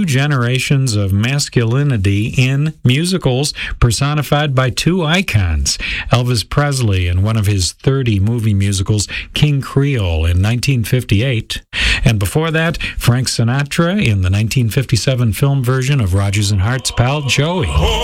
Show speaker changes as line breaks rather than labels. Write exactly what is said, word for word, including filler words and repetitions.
generations of masculinity in musicals personified by two icons. Elvis Presley in one of his thirty movie musicals, King Creole in nineteen fifty-eight. And before that, Frank Sinatra in the nineteen fifty-seven film version of Rodgers and Hart's pal Joey.